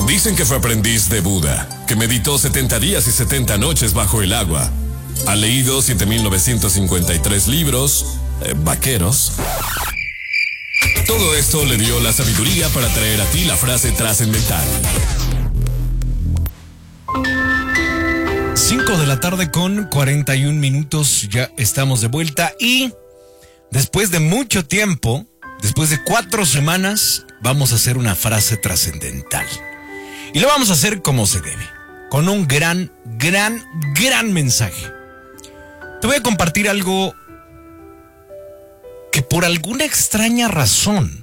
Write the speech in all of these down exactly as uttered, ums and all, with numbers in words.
Dicen que fue aprendiz de Buda, que meditó setenta días y setenta noches bajo el agua. Ha leído siete mil novecientos cincuenta y tres libros, eh, vaqueros. Todo esto le dio la sabiduría para traer a ti la frase trascendental. cinco de la tarde con cuarenta y un minutos, ya estamos de vuelta y después de mucho tiempo, después de cuatro semanas, vamos a hacer una frase trascendental. Y lo vamos a hacer como se debe, con un gran, gran, gran mensaje. Te voy a compartir algo que por alguna extraña razón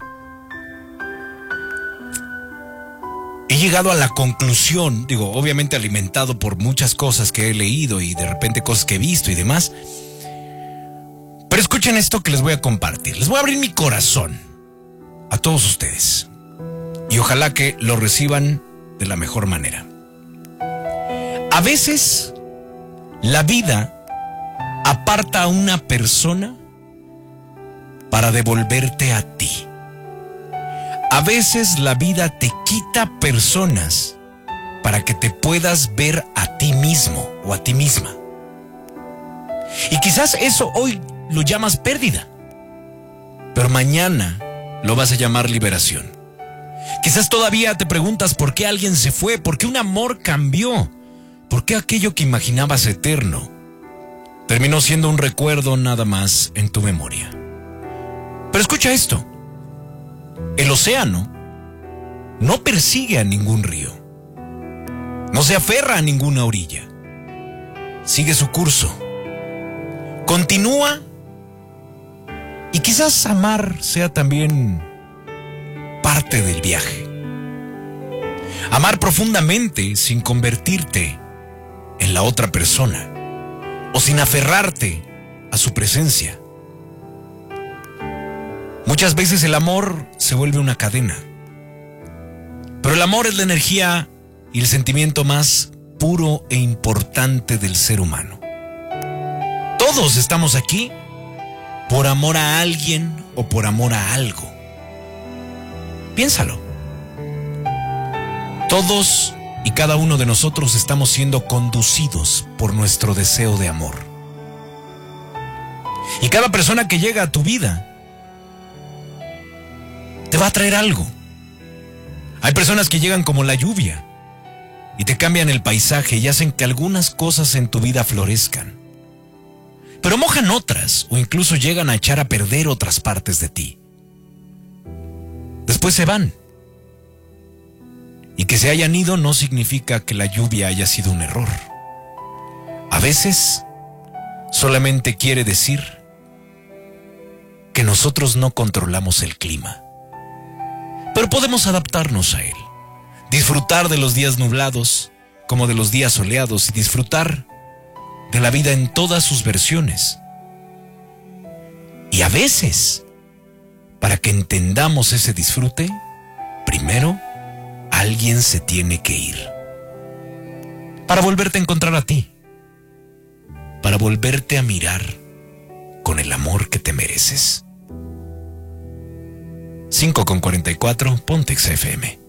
he llegado a la conclusión, digo, obviamente alimentado por muchas cosas que he leído y de repente cosas que he visto y demás. Pero escuchen esto que les voy a compartir. Les voy a abrir mi corazón a todos ustedes. Y ojalá que lo reciban de la mejor manera. A veces, la vida aparta a una persona para devolverte a ti. A veces la vida te quita personas para que te puedas ver a ti mismo o a ti misma. Y quizás eso hoy lo llamas pérdida, pero mañana lo vas a llamar liberación. Quizás todavía te preguntas por qué alguien se fue, por qué un amor cambió, por qué aquello que imaginabas eterno terminó siendo un recuerdo nada más en tu memoria. Pero escucha esto. El océano no persigue a ningún río, no se aferra a ninguna orilla, sigue su curso, continúa, y quizás amar sea también parte del viaje. Amar profundamente sin convertirte en la otra persona o sin aferrarte a su presencia. Muchas veces el amor se vuelve una cadena, pero el amor es la energía y el sentimiento más puro e importante del ser humano. Todos estamos aquí por amor a alguien o por amor a algo. Piénsalo. Todos y cada uno de nosotros estamos siendo conducidos por nuestro deseo de amor. Y cada persona que llega a tu vida te va a traer algo. Hay personas que llegan como la lluvia y te cambian el paisaje y hacen que algunas cosas en tu vida florezcan. Pero mojan otras o incluso llegan a echar a perder otras partes de ti. Después se van. Y que se hayan ido no significa que la lluvia haya sido un error. A veces solamente quiere decir que nosotros no controlamos el clima. Pero podemos adaptarnos a él, disfrutar de los días nublados como de los días soleados y disfrutar de la vida en todas sus versiones. Y a veces, para que entendamos ese disfrute, primero alguien se tiene que ir. Para volverte a encontrar a ti, para volverte a mirar con el amor que te mereces. cinco con cuarenta y cuatro, Pontex F M.